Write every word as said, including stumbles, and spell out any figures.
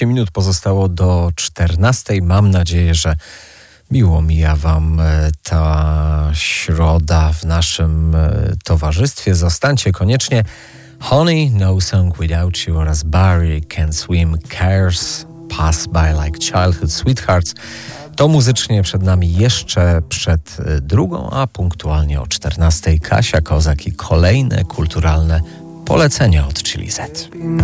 trzynaście minut pozostało do czternastej. Mam nadzieję, że miło mija wam ta środa w naszym towarzystwie. Zostańcie koniecznie. Honey, No Song Without You oraz Barry, Can't Swim, Cares, Pass By Like Childhood Sweethearts. To muzycznie przed nami jeszcze przed drugą, a punktualnie o czternastej Kasia Kozak i kolejne kulturalne polecenia od Chili Z.